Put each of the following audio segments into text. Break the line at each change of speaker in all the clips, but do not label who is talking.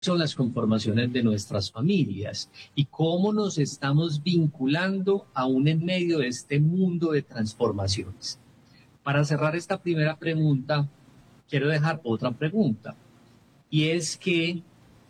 son las conformaciones de nuestras familias y cómo nos estamos vinculando aún en medio de este mundo de transformaciones. Para cerrar esta primera pregunta, quiero dejar otra pregunta, y es que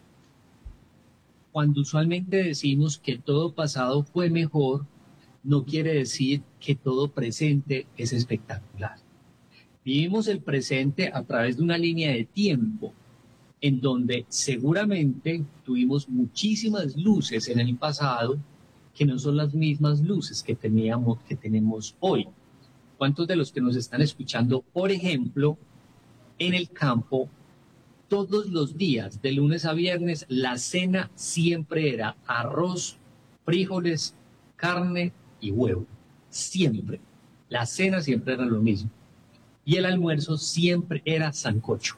cuando usualmente decimos que todo pasado fue mejor, no quiere decir que todo presente es espectacular. Vivimos el presente a través de una línea de tiempo en donde seguramente tuvimos muchísimas luces en el pasado que no son las mismas luces que tenemos hoy. ¿Cuántos de los que nos están escuchando, por ejemplo, en el campo, todos los días, de lunes a viernes, la cena siempre era arroz, frijoles, carne y huevo? Siempre. La cena siempre era lo mismo. Y el almuerzo siempre era sancocho.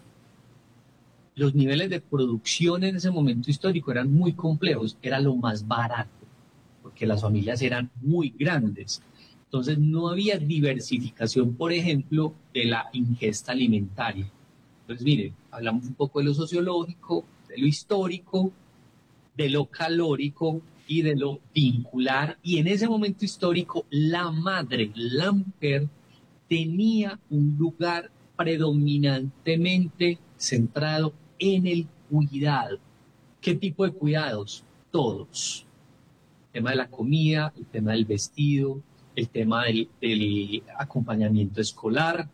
Los niveles de producción en ese momento histórico eran muy complejos, era lo más barato, porque las familias eran muy grandes. Entonces no había diversificación, por ejemplo, de la ingesta alimentaria. Entonces, mire, hablamos un poco de lo sociológico, de lo histórico, de lo calórico y de lo vincular. Y en ese momento histórico, la madre, la mujer, tenía un lugar predominantemente centrado en el cuidado. ¿Qué tipo de cuidados? Todos. El tema de la comida, el tema del vestido, el tema del acompañamiento escolar.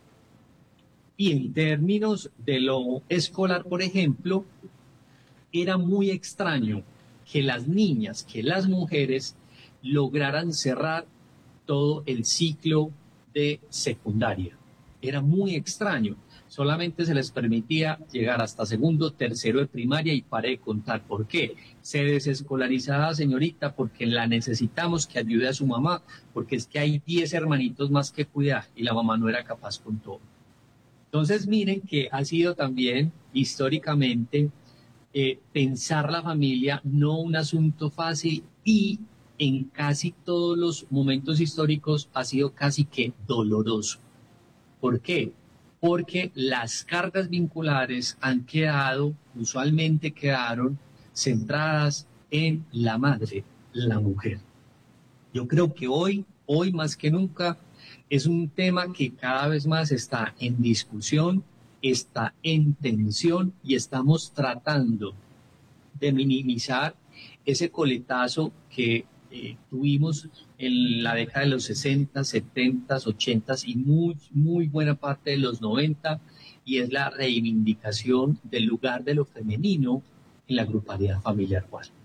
Y en términos de lo escolar, por ejemplo, era muy extraño que las niñas, que las mujeres lograran cerrar todo el ciclo de secundaria. Era muy extraño. Solamente se les permitía llegar hasta segundo, tercero de primaria y paré de contar. ¿Por qué? Se desescolarizaba, señorita, porque la necesitamos que ayude a su mamá, porque es que hay 10 hermanitos más que cuidar y la mamá no era capaz con todo. Entonces miren que ha sido también históricamente pensar la familia no un asunto fácil y en casi todos los momentos históricos ha sido casi que doloroso. ¿Por qué? Porque las cargas vinculares usualmente quedaron centradas en la madre, la mujer. Yo creo que hoy más que nunca, es un tema que cada vez más está en discusión, está en tensión y estamos tratando de minimizar ese coletazo que tuvimos en la década de los 60, 70, 80 y muy buena parte de los 90, y es la reivindicación del lugar de lo femenino en la grupalidad familiar.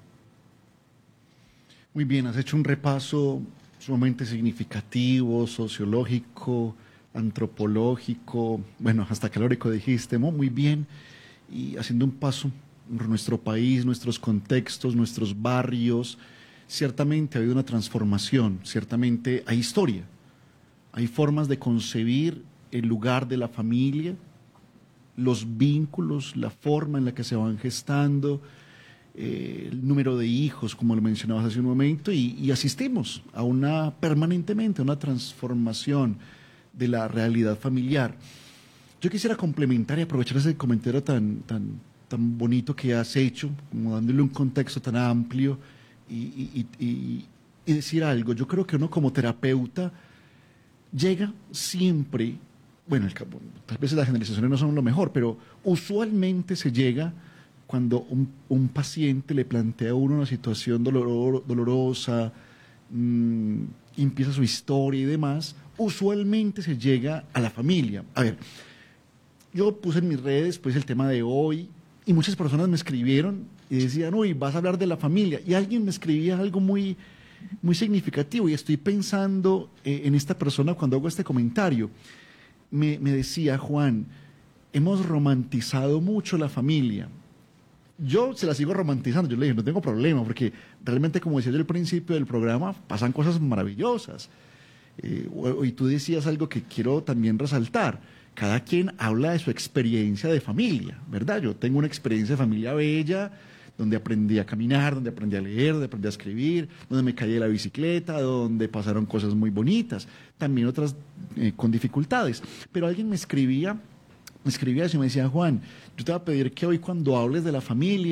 Muy bien, has hecho un repaso sumamente significativo, sociológico, antropológico, bueno, hasta calórico dijiste, muy bien, y haciendo un paso por nuestro país, nuestros contextos, nuestros barrios. Ciertamente ha habido una transformación, ciertamente hay historia, hay formas de concebir el lugar de la familia, los vínculos, la forma en la que se van gestando, el número de hijos, como lo mencionabas hace un momento, y asistimos a permanentemente a una transformación de la realidad familiar. Yo quisiera complementar y aprovechar ese comentario tan bonito que has hecho, como dándole un contexto tan amplio y decir algo. Yo creo que uno como terapeuta llega siempre, bueno, tal vez las generalizaciones no son lo mejor, pero usualmente se llega cuando un paciente le plantea a uno una situación dolorosa, empieza su historia y demás, usualmente se llega a la familia. A ver, yo puse en mis redes pues el tema de hoy y muchas personas me escribieron y decían, uy, vas a hablar de la familia. Y alguien me escribía algo muy significativo y estoy pensando en esta persona cuando hago este comentario. Me decía, Juan, hemos romantizado mucho la familia. Yo se la sigo romantizando, yo le dije, no tengo problema, porque realmente, como decía yo al principio del programa, pasan cosas maravillosas. Y tú decías algo que quiero también resaltar. Cada quien habla de su experiencia de familia, ¿verdad? Yo tengo una experiencia de familia bella, donde aprendí a caminar, donde aprendí a leer, donde aprendí a escribir, donde me caí de la bicicleta, donde pasaron cosas muy bonitas, también otras con dificultades. Pero alguien me escribía me escribía eso y me decía, Juan, yo te voy a pedir que hoy cuando hables de la familia,